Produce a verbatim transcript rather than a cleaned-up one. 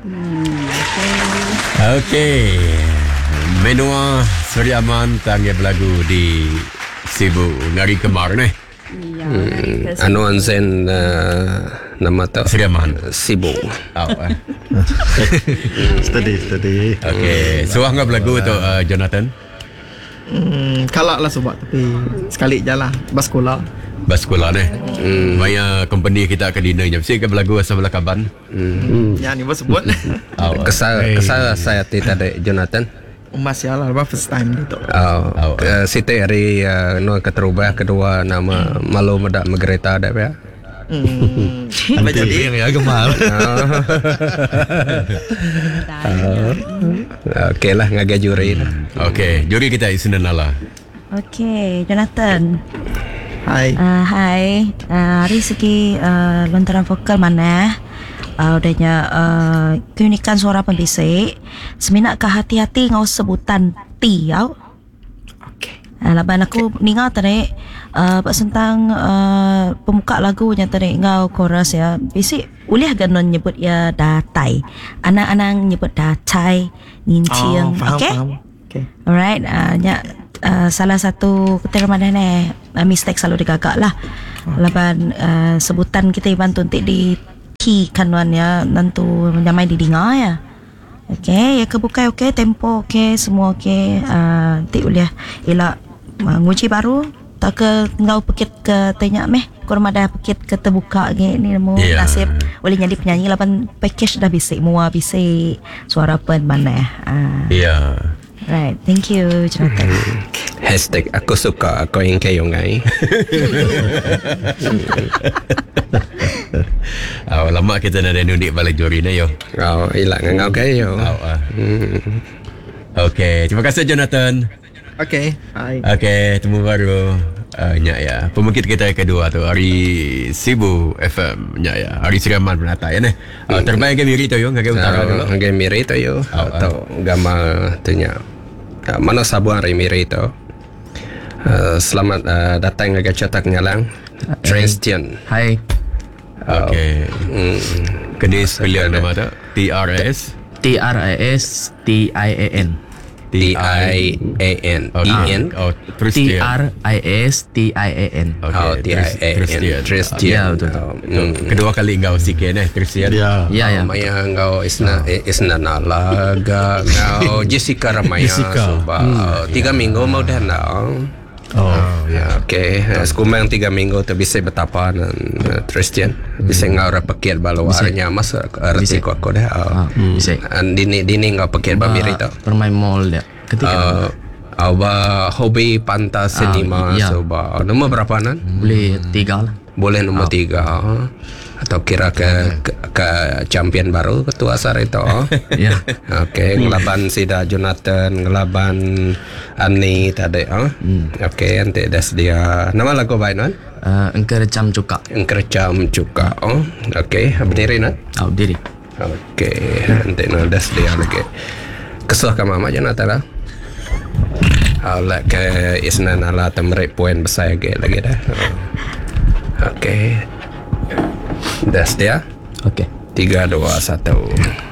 Hmm, okey. Menua Suryaman tangi berlagu di Sibu ngari kemar ni. Ya, Hmm, anu anzen uh, nama tu Suryaman Sibu. Oh, eh. Steady, steady. Okey, suah ngah berlagu tu uh, Jonathan. Hmm, kalak lah sebab tapi sekali je lah bas sekolah. Bas sekolah ni. Hmm. Maya company kita akan dinner jam sik ke berlagu asal belah kaban. Hmm. Ya ni bos sebut. Oh, Kesal kesal saya tidak ada Jonathan. Masih lah lepas first time gitu. Oh, Oh. uh, siti hari uh, no keterubah kedua nama malu medak megereta ada ya. Hmm. Apa Nanti jadi? yang ya gemar. Okey lah ngagai juri. Okey, juri kita Isnan Nala. Okey, Jonathan. Hai. Uh, hai. Uh, hari segi uh, lontaran vokal mana? Uh, udahnya uh, keunikan suara pembisik. Seminat ke hati-hati ngau sebutan T tau. Okey. Uh, laban aku okay. Ningal tadi uh, Pak Sentang uh, pemuka lagunya tadi ngau chorus ya. Bisik boleh ganon nyebut ya datai. Anak-anak nyebut datai, ninciang. Oh, faham, Okey. faham. Okey. Alright, uh, nya uh, salah satu ketika mana ni uh, mistake selalu digagak lah. Okay. Laban uh, sebutan kita bantu untuk di key kanuannya nantu nyamai didengar ya. Okey, ya kebuka okey, tempo okey, semua okey. Uh, nanti boleh elak uh, nguji baru tak ke ngau pekit ke tanya meh korang ada pekit ke terbuka ke ni mau Yeah. nasib boleh jadi penyanyi lapan package dah bisik mua bisik suara pen mana uh, Ya. right, thank you Jonathan. Hashtag aku suka aku yang kayo ngai. Oh, lama kita nak ada nudik balik juri ni yo. Oh, ilak ngau kayo. Oh, ah. Hmm. Okey, terima kasih Jonathan. Okey. Hai. Okey, temu baru. Uh, nya ya. Pemungkit kita yang kedua tu hari Sibu F M nya ya. Hari Siraman Penata ya ni. Uh, terbaik ke Miri tu yo, ngake utara dulu. Ngagai miri tu yo. Oh, Atau gama tunya. Uh, mana sabuan hari miri tu. Uh, selamat uh, datang ngagai cetak ngalang. Transtian. Hai, Okey. Hmm. Kedis pilihan nama tu T R S T R I S T I A N. T I A N. E N. Oh, T Tristian. R I S T I A N. Oh, T I A N. Tristian. Tristian. Ya, betul. Hmm. Kedua kali engkau sikit eh, Tristian. Ya. Ya, ya. Maya ngau isna isna nalaga ngau Jessica Ramaya Jessica. Suba. Tiga minggu mau dah nak. Oh, Ya, okey. Sekumang tiga minggu tu bisa betapa dan uh, Christian bisa ngau rapakir baluarnya mas arti ko ako dah. Ah, bisa. Dini dini ngau pakir ba miri tu. Permain mall dia. Ketika Uh, Awa hobi pantas cinema ya. Suba. Nombor berapa nan? boleh tiga lah. Boleh nombor tiga. Atau kira ke, ke, ke champion baru ketua sar itu. Ya. Okey, ngelaban Sida Jonathan, ngelaban Ani tadi. Oh? Hmm. Okey, nanti dah sedia. Nama lagu baik non? Uh, engkau recam cuka. Engkercam juga. Oh, okey. Berdiri non? Oh, diri. Okey, nanti non dah sedia lagi. Kesuh ke mama Jonathan lah. Alah ke isna nala temrek poin besar lagi lagi dah. Okey. Dah sedia? Okey. Tiga, dua, satu.